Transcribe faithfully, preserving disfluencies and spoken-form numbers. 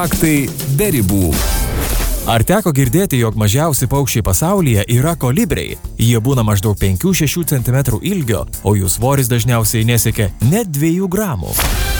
Faktai be ribų. Ar teko girdėti, jog mažiausi paukščiai pasaulyje yra kolibriai? Jie būna maždaug penkių šešių centimetrų ilgio, o jų svoris dažniausiai nesiekia net dviejų gramų.